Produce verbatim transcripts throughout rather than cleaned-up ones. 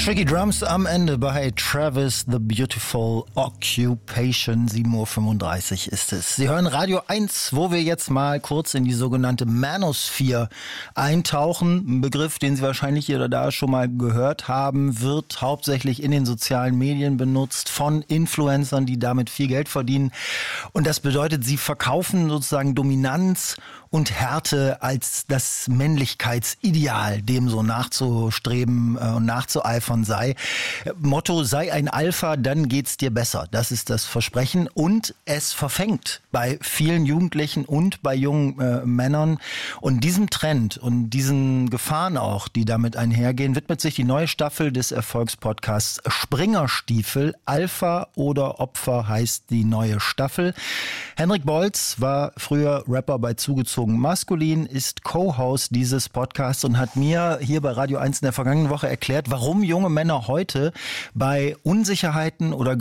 Tricky Drums am Ende bei Travis The Beautiful Occupation. sieben Uhr fünfunddreißig ist es. Sie hören Radio eins, wo wir jetzt mal kurz in die sogenannte Manosphere eintauchen. Ein Begriff, den Sie wahrscheinlich hier oder da schon mal gehört haben, wird hauptsächlich in den sozialen Medien benutzt von Influencern, die damit viel Geld verdienen. Und das bedeutet, sie verkaufen sozusagen Dominanz und Härte als das Männlichkeitsideal, dem so nachzustreben und nachzueifern sei. Motto, sei ein Alpha, dann geht's dir besser. Das ist das Versprechen. Und es verfängt bei vielen Jugendlichen und bei jungen äh, Männern. Und diesem Trend und diesen Gefahren auch, die damit einhergehen, widmet sich die neue Staffel des Erfolgspodcasts Springerstiefel. Alpha oder Opfer heißt die neue Staffel. Henrik Bolz war früher Rapper bei Zugezogen Maskulin, ist Co-Host dieses Podcasts und hat mir hier bei Radio eins in der vergangenen Woche erklärt, warum junge Männer heute bei Unsicherheiten oder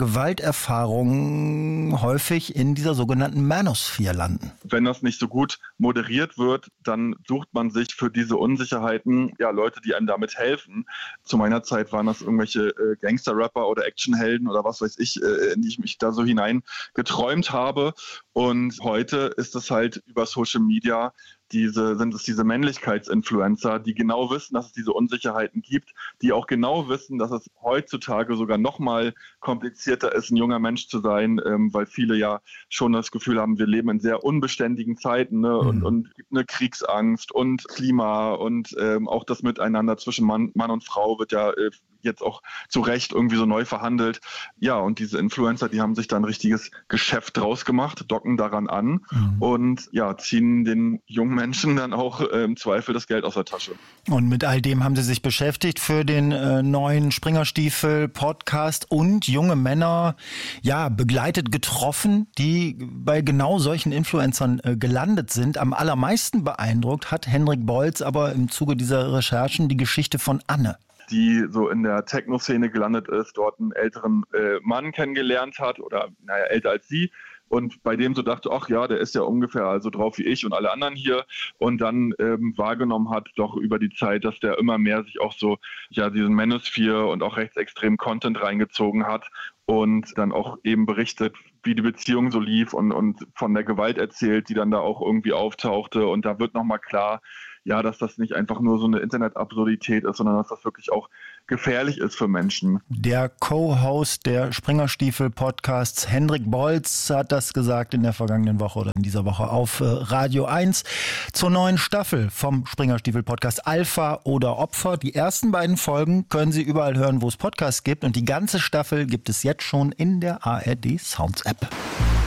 Gewalterfahrungen häufig in dieser sogenannten Manosphere landen. Wenn das nicht so gut moderiert wird, dann sucht man sich für diese Unsicherheiten ja Leute, die einem damit helfen. Zu meiner Zeit waren das irgendwelche äh, Gangster-Rapper oder Actionhelden oder was weiß ich, äh, in die ich mich da so hinein geträumt habe. Und heute ist es halt über Social Media Diese, sind es diese Männlichkeitsinfluencer, die genau wissen, dass es diese Unsicherheiten gibt, die auch genau wissen, dass es heutzutage sogar noch mal komplizierter ist, ein junger Mensch zu sein, ähm, weil viele ja schon das Gefühl haben, wir leben in sehr unbeständigen Zeiten, ne? und, und gibt eine Kriegsangst und Klima und ähm, auch das Miteinander zwischen Mann, Mann und Frau wird ja äh, jetzt auch zu Recht irgendwie so neu verhandelt. Ja, und diese Influencer, die haben sich da ein richtiges Geschäft draus gemacht, docken daran an mhm. und ja, ziehen den jungen Menschen dann auch äh, im Zweifel das Geld aus der Tasche. Und mit all dem haben sie sich beschäftigt für den äh, neuen Springerstiefel-Podcast und junge Männer ja begleitet getroffen, die bei genau solchen Influencern äh, gelandet sind. Am allermeisten beeindruckt hat Henrik Bolz aber im Zuge dieser Recherchen die Geschichte von Anne, die so in der Techno-Szene gelandet ist, dort einen älteren äh, Mann kennengelernt hat oder naja, älter als sie und bei dem so dachte, ach ja, der ist ja ungefähr also drauf wie ich und alle anderen hier und dann ähm, wahrgenommen hat doch über die Zeit, dass der immer mehr sich auch so ja diesen Manosphere und auch rechtsextremen Content reingezogen hat und dann auch eben berichtet, wie die Beziehung so lief und, und von der Gewalt erzählt, die dann da auch irgendwie auftauchte und da wird nochmal klar, ja, dass das nicht einfach nur so eine Internetabsurdität ist, sondern dass das wirklich auch gefährlich ist für Menschen. Der Co-Host der Springerstiefel-Podcasts Henrik Bolz hat das gesagt in der vergangenen Woche oder in dieser Woche auf Radio eins zur neuen Staffel vom Springerstiefel-Podcast Alpha oder Opfer. Die ersten beiden Folgen können Sie überall hören, wo es Podcasts gibt und die ganze Staffel gibt es jetzt schon in der A R D Sounds App.